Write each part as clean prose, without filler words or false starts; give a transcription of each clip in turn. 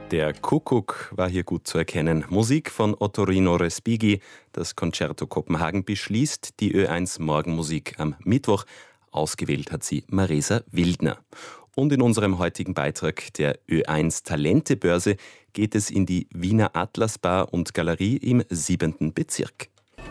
Der Kuckuck war hier gut zu erkennen. Musik von Ottorino Respighi. Das Concerto Kopenhagen beschließt die Ö1 Morgenmusik am Mittwoch. Ausgewählt hat sie Maresa Wildner. Und in unserem heutigen Beitrag der Ö1 Talentebörse geht es in die Wiener Atlas Bar und Galerie im 7. Bezirk.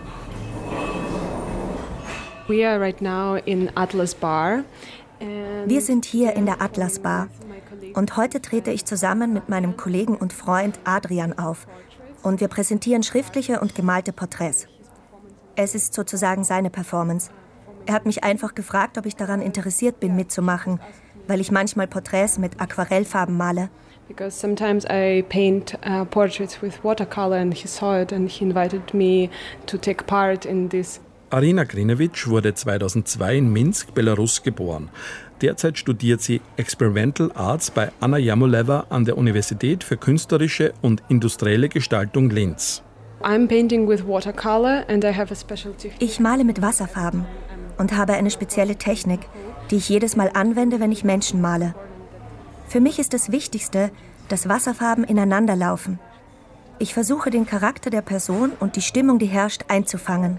We are right now in Atlas Bar. Wir sind hier in der Atlas Bar und heute trete ich zusammen mit meinem Kollegen und Freund Adrian auf und wir präsentieren schriftliche und gemalte Porträts. Es ist sozusagen seine Performance. Er hat mich einfach gefragt, ob ich daran interessiert bin, mitzumachen, weil ich manchmal Porträts mit Aquarellfarben male. Because sometimes I paint portraits with watercolor and he saw it and he invited me to take part in this. Arina Grinevich wurde 2002 in Minsk, Belarus, geboren. Derzeit studiert sie Experimental Arts bei Anna Jamoleva an der Universität für künstlerische und industrielle Gestaltung Linz. I'm painting with watercolor and I have a special technique. Ich male mit Wasserfarben und habe eine spezielle Technik, die ich jedes Mal anwende, wenn ich Menschen male. Für mich ist das Wichtigste, dass Wasserfarben ineinander laufen. Ich versuche, den Charakter der Person und die Stimmung, die herrscht, einzufangen.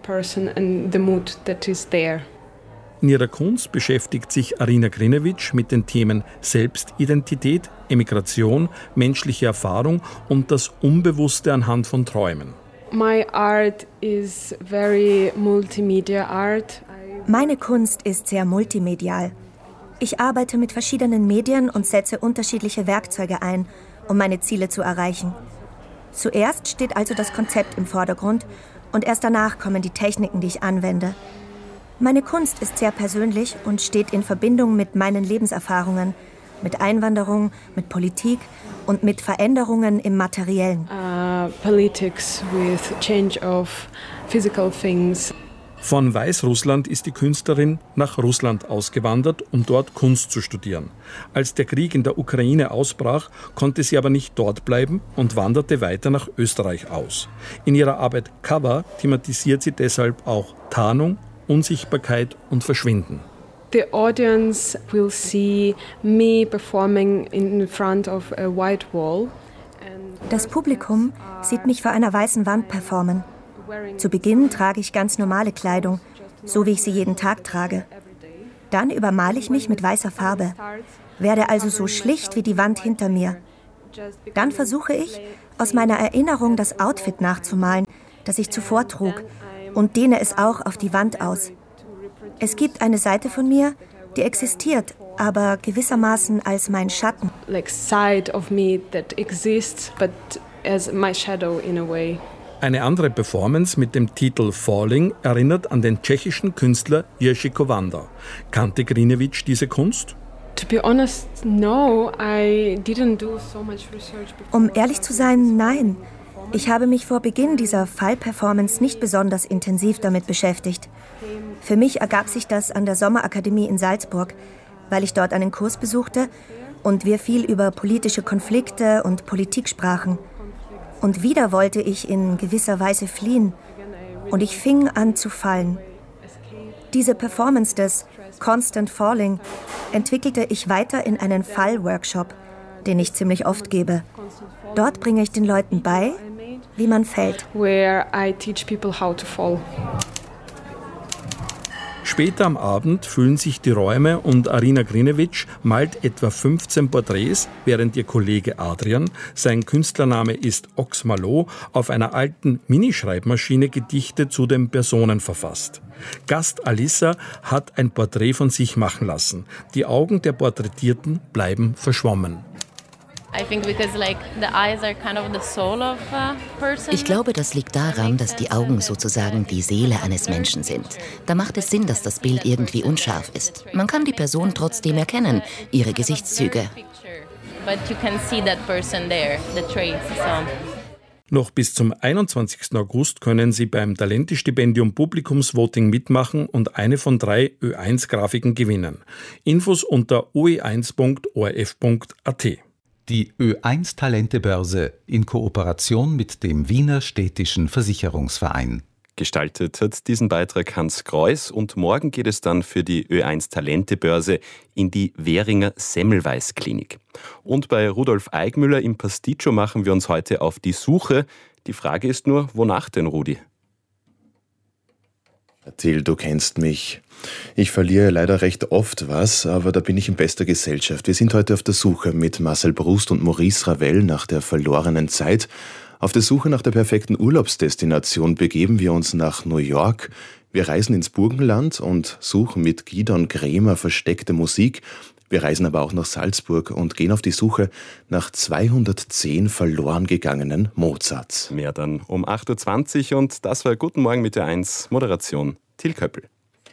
In ihrer Kunst beschäftigt sich Arina Grinevich mit den Themen Selbstidentität, Emigration, menschliche Erfahrung und das Unbewusste anhand von Träumen. My art is very multimedia art. Meine Kunst ist sehr multimedial. Ich arbeite mit verschiedenen Medien und setze unterschiedliche Werkzeuge ein, um meine Ziele zu erreichen. Zuerst steht also das Konzept im Vordergrund und erst danach kommen die Techniken, die ich anwende. Meine Kunst ist sehr persönlich und steht in Verbindung mit meinen Lebenserfahrungen, mit Einwanderung, mit Politik und mit Veränderungen im Materiellen. Politics with change of physical things. Von Weißrussland ist die Künstlerin nach Russland ausgewandert, um dort Kunst zu studieren. Als der Krieg in der Ukraine ausbrach, konnte sie aber nicht dort bleiben und wanderte weiter nach Österreich aus. In ihrer Arbeit Cover thematisiert sie deshalb auch Tarnung, Unsichtbarkeit und Verschwinden. The audience will see me performing in front of a white wall. Das Publikum sieht mich vor einer weißen Wand performen. Zu Beginn trage ich ganz normale Kleidung, so wie ich sie jeden Tag trage. Dann übermale ich mich mit weißer Farbe, werde also so schlicht wie die Wand hinter mir. Dann versuche ich, aus meiner Erinnerung das Outfit nachzumalen, das ich zuvor trug, und dehne es auch auf die Wand aus. Es gibt eine Seite von mir, die existiert, aber gewissermaßen als mein Schatten. Like side of me that exists, but as my shadow in a way. Eine andere Performance mit dem Titel Falling erinnert an den tschechischen Künstler Jerzy Kowanda. Kannte Grinevich diese Kunst? To be honest, no, I didn't do so much research before. Um ehrlich zu sein, nein. Ich habe mich vor Beginn dieser Fallperformance nicht besonders intensiv damit beschäftigt. Für mich ergab sich das an der Sommerakademie in Salzburg, weil ich dort einen Kurs besuchte und wir viel über politische Konflikte und Politik sprachen. Und wieder wollte ich in gewisser Weise fliehen. Und ich fing an zu fallen. Diese Performance des Constant Falling entwickelte ich weiter in einen Fall-Workshop, den ich ziemlich oft gebe. Dort bringe ich den Leuten bei, wie man fällt. Where I teach people how to fall. Später am Abend füllen sich die Räume und Arina Grinevich malt etwa 15 Porträts, während ihr Kollege Adrian, sein Künstlername ist Oxmalo, auf einer alten Minischreibmaschine Gedichte zu den Personen verfasst. Gast Alissa hat ein Porträt von sich machen lassen. Die Augen der Porträtierten bleiben verschwommen. Ich glaube, das liegt daran, dass die Augen sozusagen die Seele eines Menschen sind. Da macht es Sinn, dass das Bild irgendwie unscharf ist. Man kann die Person trotzdem erkennen, ihre Gesichtszüge. Noch bis zum 21. August können Sie beim Talentestipendium Publikumsvoting mitmachen und eine von 3 Ö1-Grafiken gewinnen. Infos unter oe1.orf.at. Die Ö1 Talentebörse in Kooperation mit dem Wiener Städtischen Versicherungsverein. Gestaltet hat diesen Beitrag Hans Kreuß und morgen geht es dann für die Ö1 Talentebörse in die Währinger Semmelweis-Klinik. Und bei Rudolf Eigmüller im Pasticcio machen wir uns heute auf die Suche. Die Frage ist nur, wonach denn, Rudi? Till, du kennst mich. Ich verliere leider recht oft was, aber da bin ich in bester Gesellschaft. Wir sind heute auf der Suche mit Marcel Brust und Maurice Ravel nach der verlorenen Zeit. Auf der Suche nach der perfekten Urlaubsdestination begeben wir uns nach New York. Wir reisen ins Burgenland und suchen mit Gidon Kremer versteckte Musik. Wir reisen aber auch nach Salzburg und gehen auf die Suche nach 210 verloren gegangenen Mozarts. Mehr dann um 8.20 Uhr und das war Guten Morgen mit der 1 Moderation Till Köppel.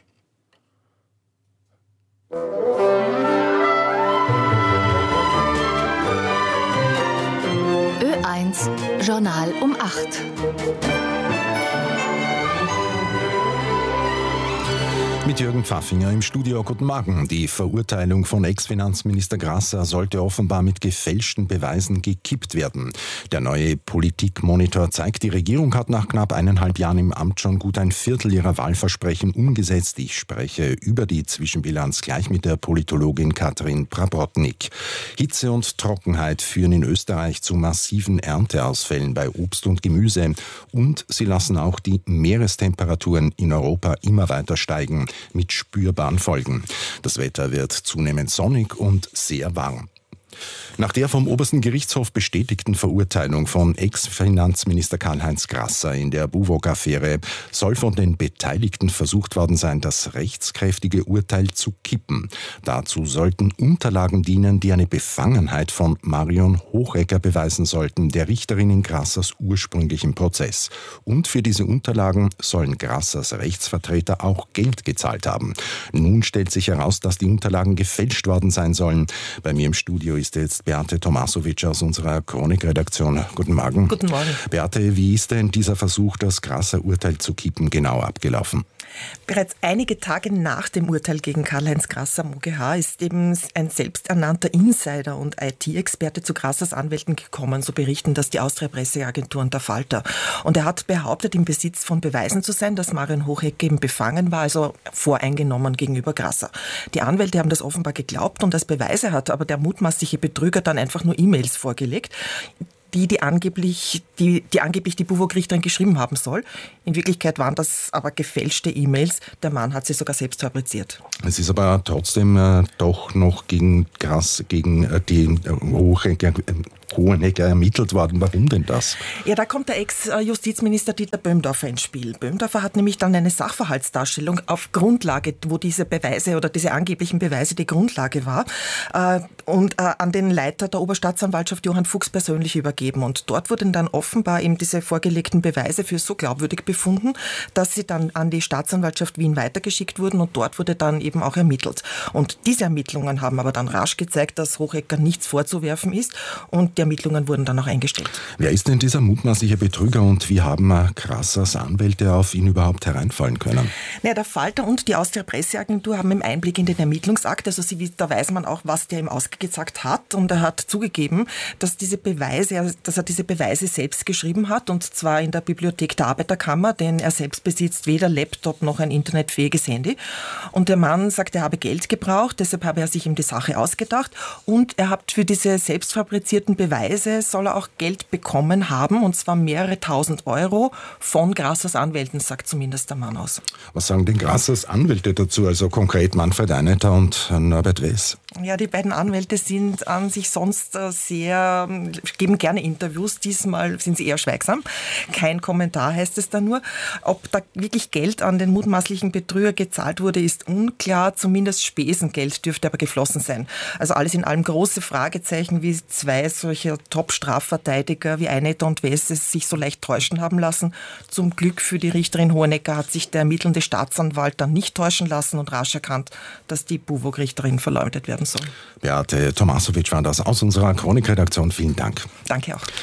Ö1 Journal um 8. Mit Jürgen Pfaffinger im Studio. Guten Morgen. Die Verurteilung von Ex-Finanzminister Grasser sollte offenbar mit gefälschten Beweisen gekippt werden. Der neue Politikmonitor zeigt, die Regierung hat nach knapp 1,5 Jahren im Amt schon gut ein Viertel ihrer Wahlversprechen umgesetzt. Ich spreche über die Zwischenbilanz gleich mit der Politologin Katrin Prabotnik. Hitze und Trockenheit führen in Österreich zu massiven Ernteausfällen bei Obst und Gemüse. Und sie lassen auch die Meerestemperaturen in Europa immer weiter steigen, mit spürbaren Folgen. Das Wetter wird zunehmend sonnig und sehr warm. Nach der vom Obersten Gerichtshof bestätigten Verurteilung von Ex-Finanzminister Karl-Heinz Grasser in der Buwog-Affäre soll von den Beteiligten versucht worden sein, das rechtskräftige Urteil zu kippen. Dazu sollten Unterlagen dienen, die eine Befangenheit von Marion Hochegger beweisen sollten, der Richterin in Grassers ursprünglichem Prozess. Und für diese Unterlagen sollen Grassers Rechtsvertreter auch Geld gezahlt haben. Nun stellt sich heraus, dass die Unterlagen gefälscht worden sein sollen. Bei mir im Studio ist jetzt Beate Tomasovic aus unserer Chronikredaktion. Guten Morgen. Guten Morgen. Beate, wie ist denn dieser Versuch, das Grasser-Urteil zu kippen, genau abgelaufen? Bereits einige Tage nach dem Urteil gegen Karl-Heinz Grasser am OGH ist eben ein selbsternannter Insider und IT-Experte zu Grassers Anwälten gekommen, so berichten das die Austria-Presseagentur und der Falter. Und er hat behauptet, im Besitz von Beweisen zu sein, dass Marion Hochegger eben befangen war, also voreingenommen gegenüber Grasser. Die Anwälte haben das offenbar geglaubt und als Beweise hat aber der mutmaßliche Betrüger dann einfach nur E-Mails vorgelegt, die angeblich die Buwog-Richterin geschrieben haben soll. In Wirklichkeit waren das aber gefälschte E-Mails. Der Mann hat sie sogar selbst fabriziert. Es ist aber trotzdem doch noch gegen die Hohenegger ermittelt worden. Warum denn das? Ja, da kommt der Ex-Justizminister Dieter Böhmdorfer ins Spiel. Böhmdorfer hat nämlich dann eine Sachverhaltsdarstellung auf Grundlage, wo diese Beweise oder diese angeblichen Beweise die Grundlage war, an den Leiter der Oberstaatsanwaltschaft Johann Fuchs persönlich übergeben. Und dort wurden dann offenbar eben diese vorgelegten Beweise für so glaubwürdig befunden, dass sie dann an die Staatsanwaltschaft Wien weitergeschickt wurden und dort wurde dann eben auch ermittelt. Und diese Ermittlungen haben aber dann rasch gezeigt, dass Hochegger nichts vorzuwerfen ist und die Ermittlungen wurden dann auch eingestellt. Wer ist denn dieser mutmaßliche Betrüger und wie haben Grassers Anwälte auf ihn überhaupt hereinfallen können? Ja, der Falter und die Austria-Presseagentur haben im Einblick in den Ermittlungsakt, also da weiß man auch, was der ihm ausgezackt hat, und er hat zugegeben, dass er diese Beweise selbst geschrieben hat, und zwar in der Bibliothek der Arbeiterkammer, denn er selbst besitzt weder Laptop noch ein internetfähiges Handy. Und der Mann sagt, er habe Geld gebraucht, deshalb habe er sich ihm die Sache ausgedacht, und er hat für diese selbstfabrizierten Beweise soll er auch Geld bekommen haben, und zwar mehrere tausend Euro von Grassers Anwälten, sagt zumindest der Mann aus. Was sagen denn Grassers Anwälte dazu, also konkret Manfred Einetter und Norbert Wess? Ja, die beiden Anwälte sind an sich sonst geben gerne Interviews. Diesmal sind sie eher schweigsam. Kein Kommentar heißt es da nur. Ob da wirklich Geld an den mutmaßlichen Betrüger gezahlt wurde, ist unklar. Zumindest Spesengeld dürfte aber geflossen sein. Also alles in allem große Fragezeichen, wie zwei solcher Top-Strafverteidiger wie Einetter und Wess es sich so leicht täuschen haben lassen. Zum Glück für die Richterin Hohenegger hat sich der ermittelnde Staatsanwalt dann nicht täuschen lassen und rasch erkannt, dass die Buwog-Richterin verleumdet werden soll. Beate Tomasovic war das aus unserer Chronikredaktion. Vielen Dank. Danke auch.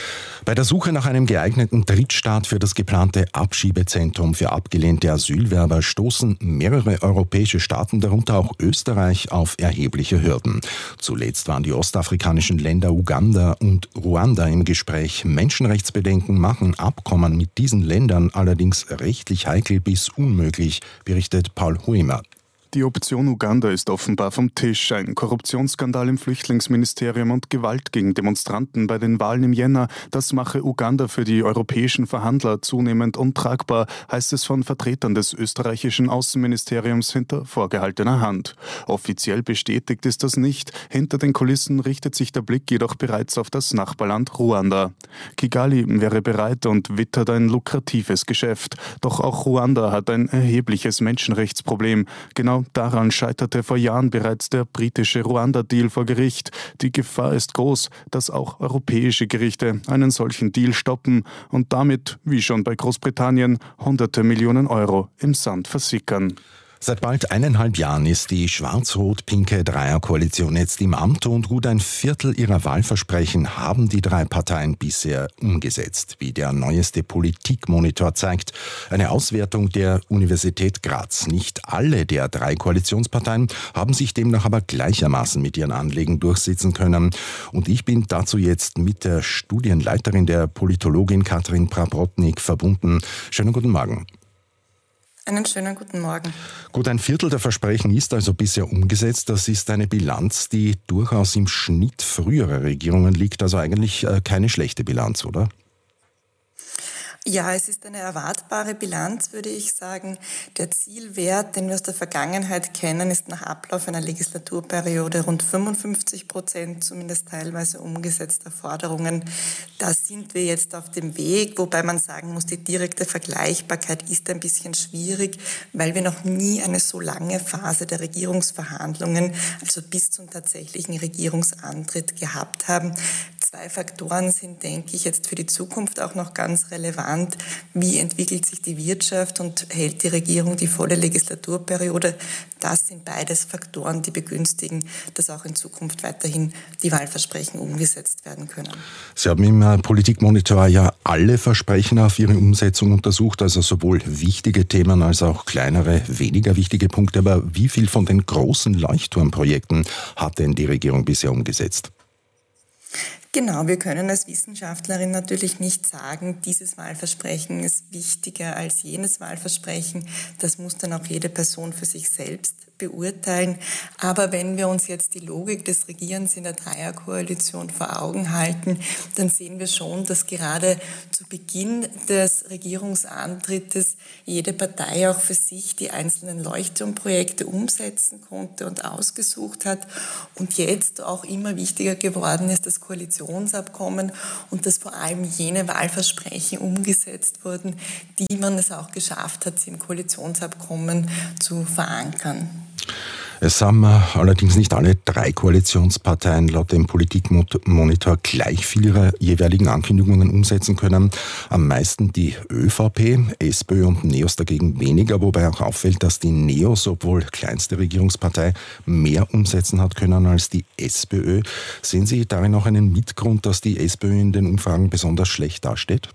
Bei der Suche nach einem geeigneten Drittstaat für das geplante Abschiebezentrum für abgelehnte Asylwerber stoßen mehrere europäische Staaten, darunter auch Österreich, auf erhebliche Hürden. Zuletzt waren die ostafrikanischen Länder Uganda und Ruanda im Gespräch. Menschenrechtsbedenken machen Abkommen mit diesen Ländern allerdings rechtlich heikel bis unmöglich, berichtet Paul Huemer. Die Option Uganda ist offenbar vom Tisch. Ein Korruptionsskandal im Flüchtlingsministerium und Gewalt gegen Demonstranten bei den Wahlen im Jänner, das mache Uganda für die europäischen Verhandler zunehmend untragbar, heißt es von Vertretern des österreichischen Außenministeriums hinter vorgehaltener Hand. Offiziell bestätigt ist das nicht. Hinter den Kulissen richtet sich der Blick jedoch bereits auf das Nachbarland Ruanda. Kigali wäre bereit und wittert ein lukratives Geschäft. Doch auch Ruanda hat ein erhebliches Menschenrechtsproblem. Genau daran scheiterte vor Jahren bereits der britische Ruanda-Deal vor Gericht. Die Gefahr ist groß, dass auch europäische Gerichte einen solchen Deal stoppen und damit, wie schon bei Großbritannien, hunderte Millionen Euro im Sand versickern. Seit bald 1,5 Jahren ist die schwarz-rot-pinke Dreierkoalition jetzt im Amt und gut ein Viertel ihrer Wahlversprechen haben die drei Parteien bisher umgesetzt, wie der neueste Politikmonitor zeigt. Eine Auswertung der Universität Graz. Nicht alle der drei Koalitionsparteien haben sich demnach aber gleichermaßen mit ihren Anliegen durchsetzen können. Und ich bin dazu jetzt mit der Studienleiterin der Politologin Katrin Prabrotnik verbunden. Schönen guten Morgen. Einen schönen guten Morgen. Gut, ein Viertel der Versprechen ist also bisher umgesetzt. Das ist eine Bilanz, die durchaus im Schnitt früherer Regierungen liegt. Also eigentlich keine schlechte Bilanz, oder? Ja, es ist eine erwartbare Bilanz, würde ich sagen. Der Zielwert, den wir aus der Vergangenheit kennen, ist nach Ablauf einer Legislaturperiode rund 55%, zumindest teilweise umgesetzter Forderungen. Da sind wir jetzt auf dem Weg, wobei man sagen muss, die direkte Vergleichbarkeit ist ein bisschen schwierig, weil wir noch nie eine so lange Phase der Regierungsverhandlungen, also bis zum tatsächlichen Regierungsantritt gehabt haben. 2 Faktoren sind, denke ich, jetzt für die Zukunft auch noch ganz relevant. Wie entwickelt sich die Wirtschaft und hält die Regierung die volle Legislaturperiode? Das sind beides Faktoren, die begünstigen, dass auch in Zukunft weiterhin die Wahlversprechen umgesetzt werden können. Sie haben im Politikmonitor ja alle Versprechen auf ihre Umsetzung untersucht, also sowohl wichtige Themen als auch kleinere, weniger wichtige Punkte. Aber wie viel von den großen Leuchtturmprojekten hat denn die Regierung bisher umgesetzt? Genau, wir können als Wissenschaftlerin natürlich nicht sagen, dieses Wahlversprechen ist wichtiger als jenes Wahlversprechen. Das muss dann auch jede Person für sich selbst beurteilen. Aber wenn wir uns jetzt die Logik des Regierens in der Dreierkoalition vor Augen halten, dann sehen wir schon, dass gerade zu Beginn des Regierungsantrittes jede Partei auch für sich die einzelnen Leuchtturmprojekte umsetzen konnte und ausgesucht hat. Und jetzt auch immer wichtiger geworden ist das Koalitionsabkommen und dass vor allem jene Wahlversprechen umgesetzt wurden, die man es auch geschafft hat, sie im Koalitionsabkommen zu verankern. Es haben allerdings nicht alle 3 Koalitionsparteien laut dem Politikmonitor gleich viel ihrer jeweiligen Ankündigungen umsetzen können. Am meisten die ÖVP, SPÖ und NEOS dagegen weniger, wobei auch auffällt, dass die NEOS, obwohl kleinste Regierungspartei, mehr umsetzen hat können als die SPÖ. Sehen Sie darin auch einen Mitgrund, dass die SPÖ in den Umfragen besonders schlecht dasteht?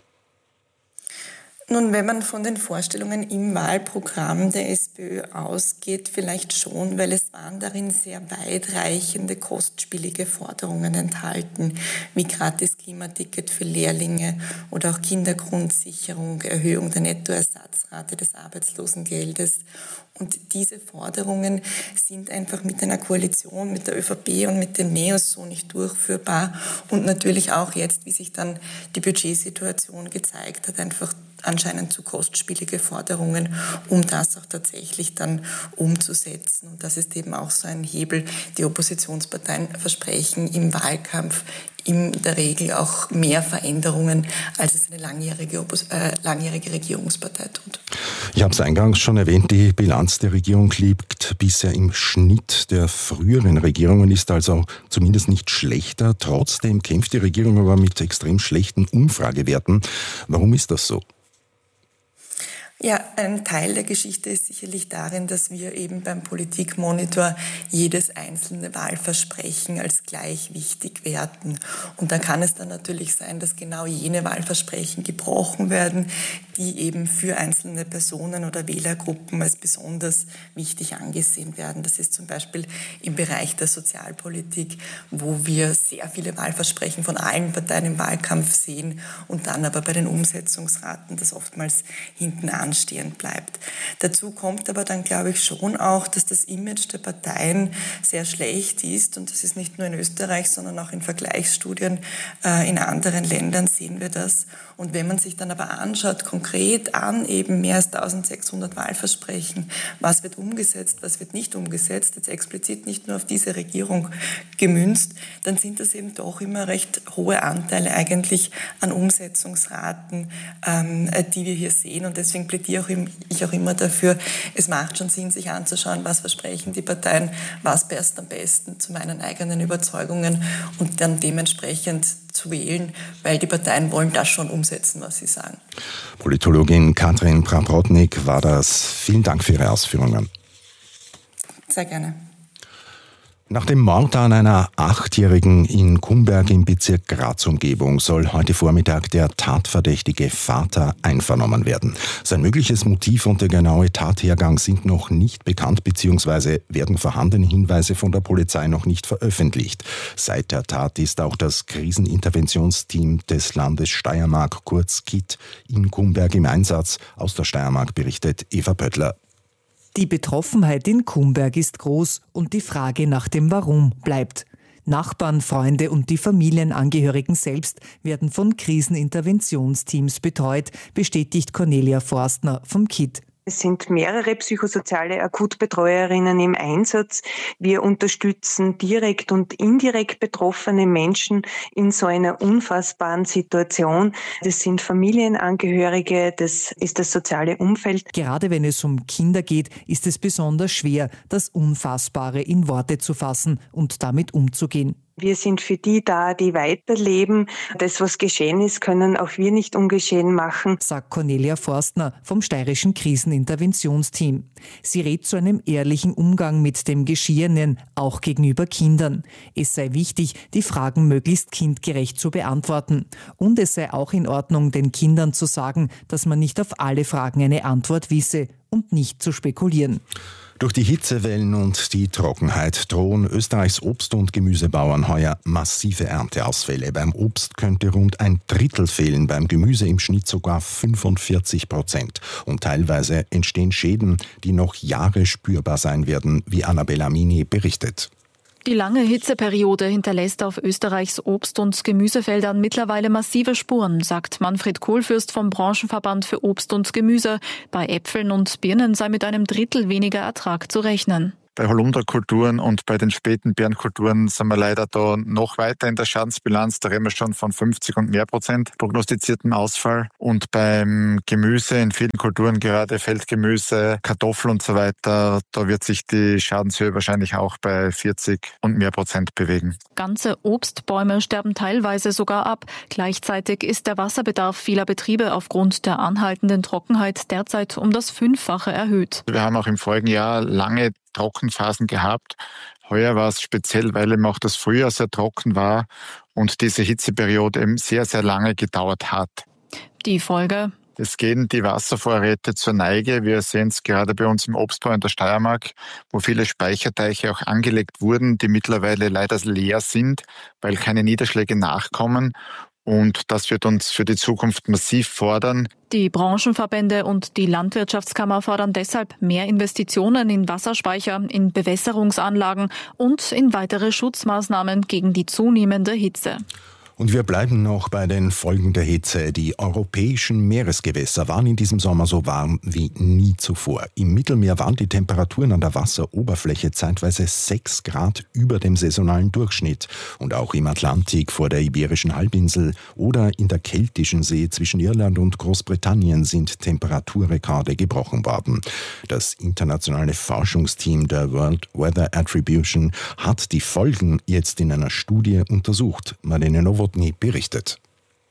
Nun, wenn man von den Vorstellungen im Wahlprogramm der SPÖ ausgeht, vielleicht schon, weil es waren darin sehr weitreichende, kostspielige Forderungen enthalten, wie gratis Klimaticket für Lehrlinge oder auch Kindergrundsicherung, Erhöhung der Nettoersatzrate des Arbeitslosengeldes. Und diese Forderungen sind einfach mit einer Koalition, mit der ÖVP und mit den NEOS so nicht durchführbar. Und natürlich auch jetzt, wie sich dann die Budgetsituation gezeigt hat, einfach anscheinend zu kostspielige Forderungen, um das auch tatsächlich dann umzusetzen. Und das ist eben auch so ein Hebel. Die Oppositionsparteien versprechen im Wahlkampf in der Regel auch mehr Veränderungen, als es eine langjährige Regierungspartei tut. Ich habe es eingangs schon erwähnt, die Bilanz der Regierung liegt bisher im Schnitt der früheren Regierungen, ist also zumindest nicht schlechter. Trotzdem kämpft die Regierung aber mit extrem schlechten Umfragewerten. Warum ist das so? Ja, ein Teil der Geschichte ist sicherlich darin, dass wir eben beim Politikmonitor jedes einzelne Wahlversprechen als gleich wichtig werten. Und da kann es dann natürlich sein, dass genau jene Wahlversprechen gebrochen werden, die eben für einzelne Personen oder Wählergruppen als besonders wichtig angesehen werden. Das ist zum Beispiel im Bereich der Sozialpolitik, wo wir sehr viele Wahlversprechen von allen Parteien im Wahlkampf sehen und dann aber bei den Umsetzungsraten das oftmals hinten anstehend bleibt. Dazu kommt aber dann, glaube ich, schon auch, dass das Image der Parteien sehr schlecht ist und das ist nicht nur in Österreich, sondern auch in Vergleichsstudien in anderen Ländern sehen wir das. Und wenn man sich dann aber anschaut, konkret an eben mehr als 1600 Wahlversprechen, was wird umgesetzt, was wird nicht umgesetzt, jetzt explizit nicht nur auf diese Regierung gemünzt, dann sind das eben doch immer recht hohe Anteile eigentlich an Umsetzungsraten, die wir hier sehen. Und deswegen plädiere ich auch immer dafür, es macht schon Sinn, sich anzuschauen, was versprechen die Parteien, was passt am besten zu meinen eigenen Überzeugungen und dann dementsprechend zu wählen, weil die Parteien wollen das schon umsetzen, was sie sagen. Politologin Katrin Praprotnik war das. Vielen Dank für Ihre Ausführungen. Sehr gerne. Nach dem Mord an einer 8-Jährigen in Kumberg im Bezirk Graz-Umgebung soll heute Vormittag der tatverdächtige Vater einvernommen werden. Sein mögliches Motiv und der genaue Tathergang sind noch nicht bekannt bzw. werden vorhandene Hinweise von der Polizei noch nicht veröffentlicht. Seit der Tat ist auch das Kriseninterventionsteam des Landes Steiermark, kurz KIT, in Kumberg im Einsatz. Aus der Steiermark berichtet Eva Pöttler. Die Betroffenheit in Kumberg ist groß und die Frage nach dem Warum bleibt. Nachbarn, Freunde und die Familienangehörigen selbst werden von Kriseninterventionsteams betreut, bestätigt Cornelia Forstner vom KIT. Es sind mehrere psychosoziale Akutbetreuerinnen im Einsatz. Wir unterstützen direkt und indirekt betroffene Menschen in so einer unfassbaren Situation. Das sind Familienangehörige, das ist das soziale Umfeld. Gerade wenn es um Kinder geht, ist es besonders schwer, das Unfassbare in Worte zu fassen und damit umzugehen. Wir sind für die da, die weiterleben. Das, was geschehen ist, können auch wir nicht ungeschehen machen, sagt Cornelia Forstner vom steirischen Kriseninterventionsteam. Sie rät zu einem ehrlichen Umgang mit dem Geschehenen, auch gegenüber Kindern. Es sei wichtig, die Fragen möglichst kindgerecht zu beantworten. Und es sei auch in Ordnung, den Kindern zu sagen, dass man nicht auf alle Fragen eine Antwort wisse und nicht zu spekulieren. Durch die Hitzewellen und die Trockenheit drohen Österreichs Obst- und Gemüsebauern heuer massive Ernteausfälle. Beim Obst könnte rund 1/3 fehlen, beim Gemüse im Schnitt sogar 45%. Und teilweise entstehen Schäden, die noch Jahre spürbar sein werden, wie Annabella Mini berichtet. Die lange Hitzeperiode hinterlässt auf Österreichs Obst- und Gemüsefeldern mittlerweile massive Spuren, sagt Manfred Kohlfürst vom Branchenverband für Obst und Gemüse. Bei Äpfeln und Birnen sei mit einem Drittel weniger Ertrag zu rechnen. Bei Holunderkulturen und bei den späten Beerenkulturen sind wir leider da noch weiter in der Schadensbilanz. Da reden wir schon von 50 und mehr Prozent prognostiziertem Ausfall. Und beim Gemüse in vielen Kulturen, gerade Feldgemüse, Kartoffeln und so weiter, da wird sich die Schadenshöhe wahrscheinlich auch bei 40 und mehr Prozent bewegen. Ganze Obstbäume sterben teilweise sogar ab. Gleichzeitig ist der Wasserbedarf vieler Betriebe aufgrund der anhaltenden Trockenheit derzeit um das 5-fache erhöht. Wir haben auch im vorigen Jahr lange Trockenphasen gehabt. Heuer war es speziell, weil eben auch das Frühjahr sehr trocken war und diese Hitzeperiode eben sehr, sehr lange gedauert hat. Die Folge? Es gehen die Wasservorräte zur Neige. Wir sehen es gerade bei uns im Obstbau in der Steiermark, wo viele Speicherteiche auch angelegt wurden, die mittlerweile leider leer sind, weil keine Niederschläge nachkommen. Und das wird uns für die Zukunft massiv fordern. Die Branchenverbände und die Landwirtschaftskammer fordern deshalb mehr Investitionen in Wasserspeicher, in Bewässerungsanlagen und in weitere Schutzmaßnahmen gegen die zunehmende Hitze. Und wir bleiben noch bei den Folgen der Hitze. Die europäischen Meeresgewässer waren in diesem Sommer so warm wie nie zuvor. Im Mittelmeer waren die Temperaturen an der Wasseroberfläche zeitweise 6 Grad über dem saisonalen Durchschnitt. Und auch im Atlantik vor der Iberischen Halbinsel oder in der Keltischen See zwischen Irland und Großbritannien sind Temperaturrekorde gebrochen worden. Das internationale Forschungsteam der World Weather Attribution hat die Folgen jetzt in einer Studie untersucht. Marlene Nowotny berichtet.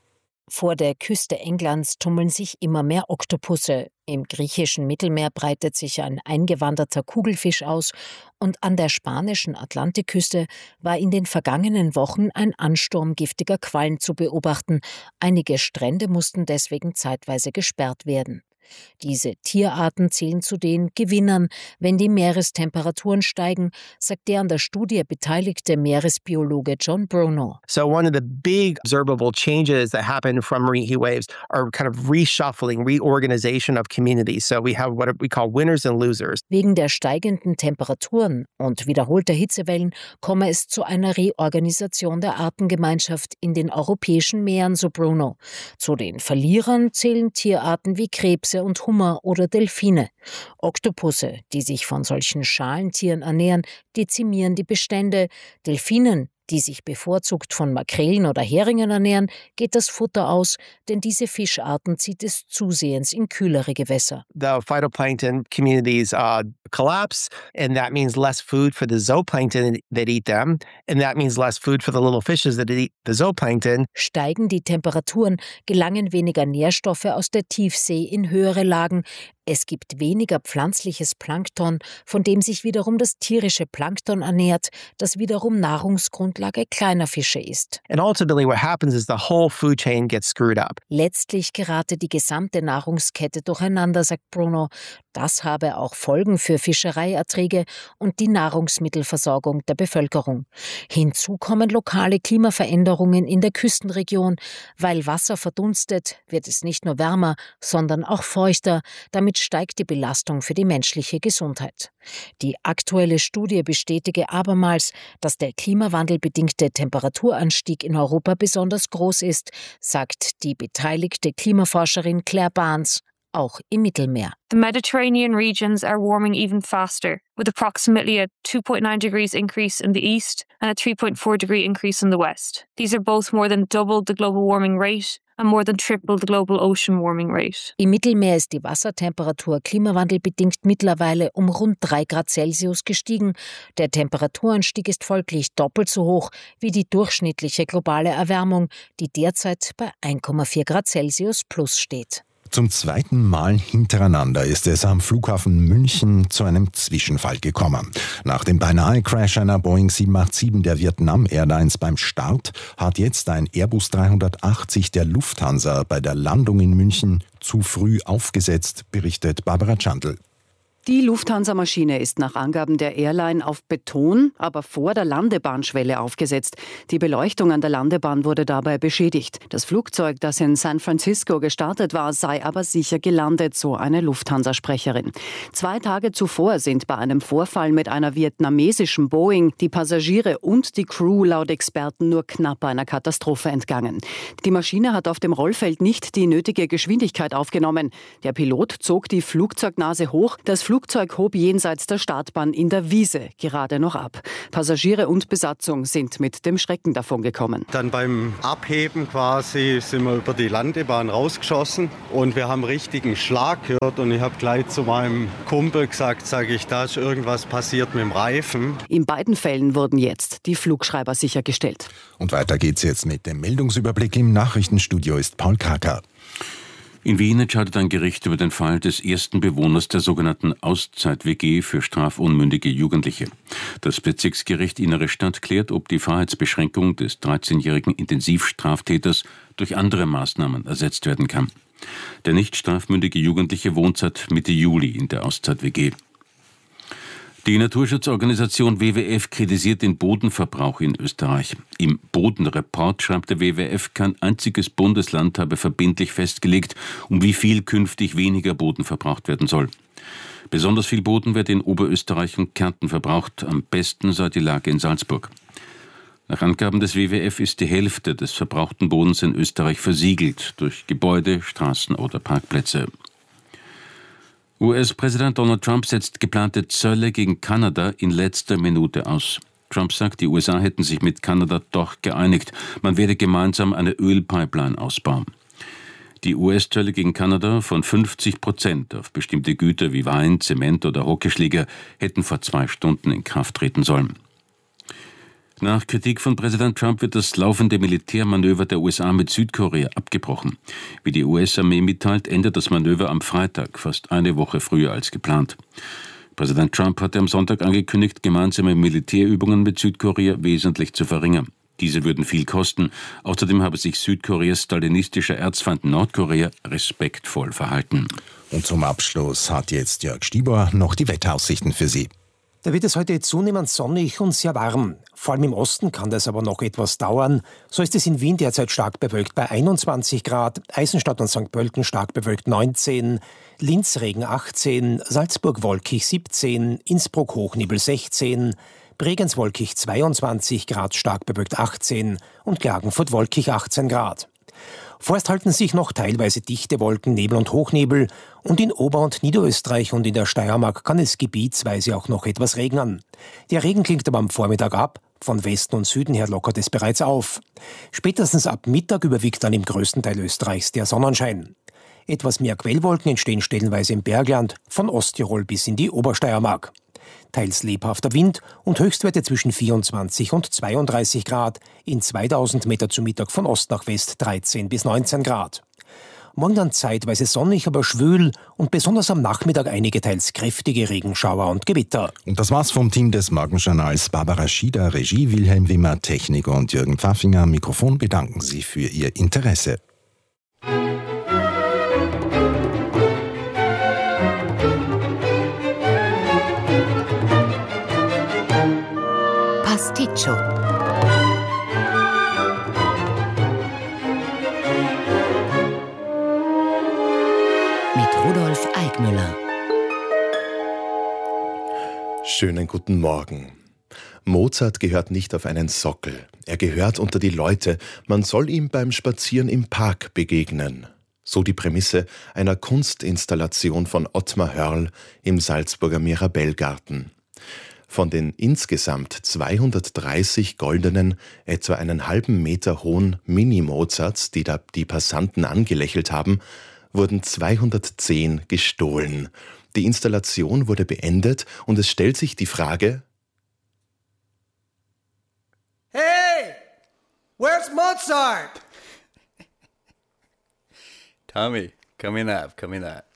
Vor der Küste Englands tummeln sich immer mehr Oktopusse. Im griechischen Mittelmeer breitet sich ein eingewanderter Kugelfisch aus und an der spanischen Atlantikküste war in den vergangenen Wochen ein Ansturm giftiger Quallen zu beobachten. Einige Strände mussten deswegen zeitweise gesperrt werden. Diese Tierarten zählen zu den Gewinnern, wenn die Meerestemperaturen steigen, sagt der an der Studie beteiligte Meeresbiologe John Bruno. So one of the big observable changes that happen from marine heat waves are kind of reshuffling, reorganization of communities. So we have what we call winners and losers. Wegen der steigenden Temperaturen und wiederholter Hitzewellen komme es zu einer Reorganisation der Artengemeinschaft in den europäischen Meeren, so Bruno. Zu den Verlierern zählen Tierarten wie Krebse und Hummer oder Delfine. Oktopusse, die sich von solchen Schalentieren ernähren, dezimieren die Bestände. Delfinen, die sich bevorzugt von Makrelen oder Heringen ernähren, geht das Futter aus, denn diese Fischarten zieht es zusehends in kühlere Gewässer. The phytoplankton communities collapse, and that means less food for the zooplankton that eat them, and that means less food for the little fishes that eat the zooplankton. Steigen die Temperaturen, gelangen weniger Nährstoffe aus der Tiefsee in höhere Lagen. Es gibt weniger pflanzliches Plankton, von dem sich wiederum das tierische Plankton ernährt, das wiederum Nahrungsgrundlage kleiner Fische ist. And ultimately what happens is the whole food chain gets screwed up. Letztlich gerate die gesamte Nahrungskette durcheinander, sagt Bruno. Das habe auch Folgen für Fischereierträge und die Nahrungsmittelversorgung der Bevölkerung. Hinzu kommen lokale Klimaveränderungen in der Küstenregion. Weil Wasser verdunstet, wird es nicht nur wärmer, sondern auch feuchter. Damit steigt die Belastung für die menschliche Gesundheit. Die aktuelle Studie bestätige abermals, dass der klimawandelbedingte Temperaturanstieg in Europa besonders groß ist, sagt die beteiligte Klimaforscherin Claire Barnes. Auch im Mittelmeer. The Mediterranean regions are warming even faster, with approximately a 2.9 degrees increase in the east and a 3.4 degree increase in the west. These are both more than double the global warming rate and more than triple the global ocean warming rate. Im Mittelmeer ist die Wassertemperatur klimawandelbedingt mittlerweile um rund 3 Grad Celsius gestiegen. Der Temperaturanstieg ist folglich doppelt so hoch wie die durchschnittliche globale Erwärmung, die derzeit bei 1,4 Grad Celsius plus steht. Zum zweiten Mal hintereinander ist es am Flughafen München zu einem Zwischenfall gekommen. Nach dem Beinahe-Crash einer Boeing 787 der Vietnam Airlines beim Start hat jetzt ein Airbus 380 der Lufthansa bei der Landung in München zu früh aufgesetzt, berichtet Barbara Chandl. Die Lufthansa-Maschine ist nach Angaben der Airline auf Beton, aber vor der Landebahnschwelle aufgesetzt. Die Beleuchtung an der Landebahn wurde dabei beschädigt. Das Flugzeug, das in San Francisco gestartet war, sei aber sicher gelandet, so eine Lufthansa-Sprecherin. 2 Tage zuvor sind bei einem Vorfall mit einer vietnamesischen Boeing die Passagiere und die Crew laut Experten nur knapp einer Katastrophe entgangen. Die Maschine hat auf dem Rollfeld nicht die nötige Geschwindigkeit aufgenommen. Der Pilot zog die Flugzeugnase hoch. Das Flugzeug hob jenseits der Startbahn in der Wiese gerade noch ab. Passagiere und Besatzung sind mit dem Schrecken davongekommen. Dann beim Abheben quasi sind wir über die Landebahn rausgeschossen und wir haben richtigen Schlag gehört und ich habe gleich zu meinem Kumpel gesagt, da ist irgendwas passiert mit dem Reifen. In beiden Fällen wurden jetzt die Flugschreiber sichergestellt. Und weiter geht's jetzt mit dem Meldungsüberblick. Im Nachrichtenstudio ist Paul Kaker. In Wien entscheidet ein Gericht über den Fall des ersten Bewohners der sogenannten Auszeit-WG für strafunmündige Jugendliche. Das Bezirksgericht Innere Stadt klärt, ob die Freiheitsbeschränkung des 13-jährigen Intensivstraftäters durch andere Maßnahmen ersetzt werden kann. Der nicht strafmündige Jugendliche wohnt seit Mitte Juli in der Auszeit-WG. Die Naturschutzorganisation WWF kritisiert den Bodenverbrauch in Österreich. Im Bodenreport schreibt der WWF, kein einziges Bundesland habe verbindlich festgelegt, um wie viel künftig weniger Boden verbraucht werden soll. Besonders viel Boden wird in Oberösterreich und Kärnten verbraucht. Am besten sei die Lage in Salzburg. Nach Angaben des WWF ist die Hälfte des verbrauchten Bodens in Österreich versiegelt durch Gebäude, Straßen oder Parkplätze. US-Präsident Donald Trump setzt geplante Zölle gegen Kanada in letzter Minute aus. Trump sagt, die USA hätten sich mit Kanada doch geeinigt. Man werde gemeinsam eine Ölpipeline ausbauen. Die US-Zölle gegen Kanada von 50% auf bestimmte Güter wie Wein, Zement oder Hockeyschläger hätten vor 2 Stunden in Kraft treten sollen. Nach Kritik von Präsident Trump wird das laufende Militärmanöver der USA mit Südkorea abgebrochen. Wie die US-Armee mitteilt, endet das Manöver am Freitag, fast eine Woche früher als geplant. Präsident Trump hatte am Sonntag angekündigt, gemeinsame Militärübungen mit Südkorea wesentlich zu verringern. Diese würden viel kosten. Außerdem habe sich Südkoreas stalinistischer Erzfeind Nordkorea respektvoll verhalten. Und zum Abschluss hat jetzt Jörg Stieber noch die Wetteraussichten für Sie. Da wird es heute zunehmend sonnig und sehr warm. Vor allem im Osten kann das aber noch etwas dauern. So ist es in Wien derzeit stark bewölkt bei 21 Grad, Eisenstadt und St. Pölten stark bewölkt 19, Linz Regen 18, Salzburg wolkig 17, Innsbruck Hochnebel 16, Bregenz wolkig 22 Grad, stark bewölkt 18 und Klagenfurt wolkig 18 Grad. Vorerst halten sich noch teilweise dichte Wolken, Nebel und Hochnebel und in Ober- und Niederösterreich und in der Steiermark kann es gebietsweise auch noch etwas regnen. Der Regen klingt aber am Vormittag ab, von Westen und Süden her lockert es bereits auf. Spätestens ab Mittag überwiegt dann im größten Teil Österreichs der Sonnenschein. Etwas mehr Quellwolken entstehen stellenweise im Bergland, von Osttirol bis in die Obersteiermark. Teils lebhafter Wind und Höchstwerte zwischen 24 und 32 Grad, in 2000 Meter zu Mittag von Ost nach West 13 bis 19 Grad. Morgen dann zeitweise sonnig, aber schwül und besonders am Nachmittag einige teils kräftige Regenschauer und Gewitter. Und das war's vom Team des Morgenjournals. Barbara Schieder, Regie, Wilhelm Wimmer, Technik und Jürgen Pfaffinger. Mikrofon bedanken Sie für Ihr Interesse. Pasticcio. Mit Rudolf Eigmüller. Schönen guten Morgen. Mozart gehört nicht auf einen Sockel. Er gehört unter die Leute. Man soll ihm beim Spazieren im Park begegnen. So die Prämisse einer Kunstinstallation von Ottmar Hörl im Salzburger Mirabellgarten. Von den insgesamt 230 goldenen, etwa einen halben Meter hohen Mini-Mozarts, die die Passanten angelächelt haben, wurden 210 gestohlen. Die Installation wurde beendet und es stellt sich die Frage: Hey! Where's Mozart? Tommy, coming up.